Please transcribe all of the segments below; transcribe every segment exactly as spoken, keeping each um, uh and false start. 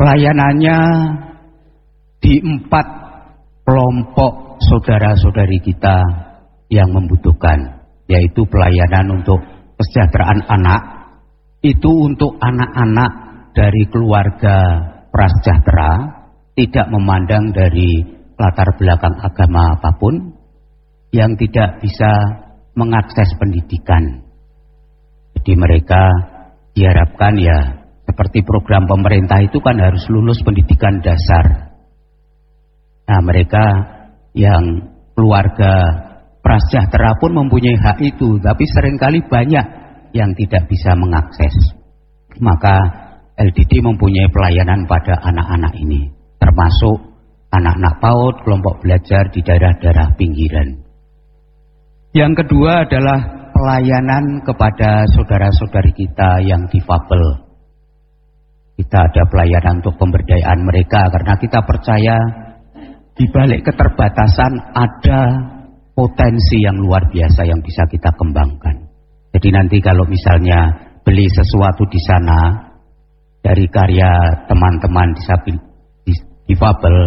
pelayanannya di empat kelompok saudara-saudari kita yang membutuhkan, yaitu pelayanan untuk kesejahteraan anak, itu untuk anak-anak dari keluarga prasejahtera, tidak memandang dari latar belakang agama apapun, yang tidak bisa mengakses pendidikan. Jadi mereka diharapkan ya seperti program pemerintah itu kan harus lulus pendidikan dasar. Nah mereka yang keluarga prasejahtera pun mempunyai hak itu, tapi seringkali banyak yang tidak bisa mengakses. Maka L D D mempunyai pelayanan pada anak-anak ini, termasuk anak-anak PAUD, kelompok belajar di daerah-daerah pinggiran. Yang kedua adalah pelayanan kepada saudara-saudari kita yang difabel. Kita ada pelayanan untuk pemberdayaan mereka, karena kita percaya di balik keterbatasan ada potensi yang luar biasa yang bisa kita kembangkan. Jadi nanti kalau misalnya beli sesuatu di sana dari karya teman-teman disabil, difabel,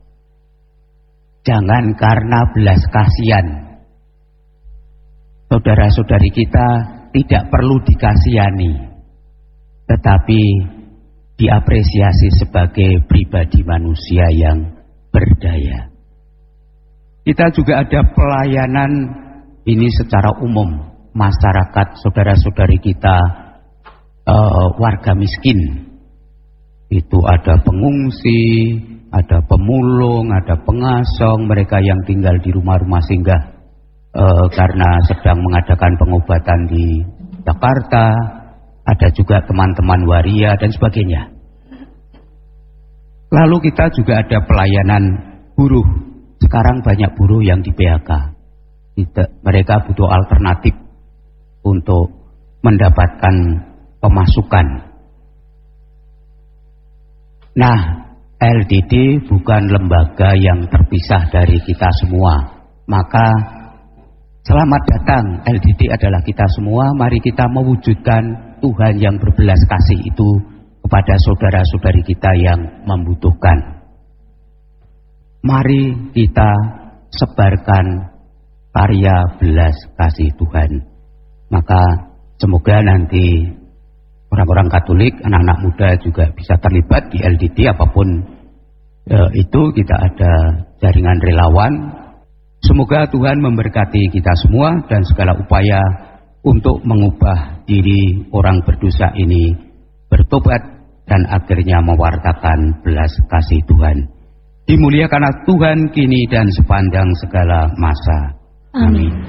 jangan karena belas kasihan. Saudara-saudari kita tidak perlu dikasihani, tetapi diapresiasi sebagai pribadi manusia yang berdaya. Kita juga ada pelayanan ini secara umum, masyarakat saudara-saudari kita uh, warga miskin. Itu ada pengungsi, ada pemulung, ada pengasong, mereka yang tinggal di rumah-rumah singgah Uh, karena sedang mengadakan pengobatan di Jakarta, ada juga teman-teman waria dan sebagainya. Lalu kita juga ada pelayanan buruh. Sekarang banyak buruh yang di P H K. Tidak, mereka butuh alternatif untuk mendapatkan pemasukan. Nah, L D D bukan lembaga yang terpisah dari kita semua. Maka selamat datang, L D D adalah kita semua. Mari kita mewujudkan Tuhan yang berbelas kasih itu kepada saudara-saudari kita yang membutuhkan. Mari kita sebarkan karya belas kasih Tuhan. Maka semoga nanti orang-orang Katolik, anak-anak muda juga bisa terlibat di L D D apapun e, itu. Kita ada jaringan relawan. Semoga Tuhan memberkati kita semua dan segala upaya untuk mengubah diri orang berdosa ini bertobat dan akhirnya mewartakan belas kasih Tuhan. Dimuliakanlah Tuhan kini dan sepanjang segala masa. Amin.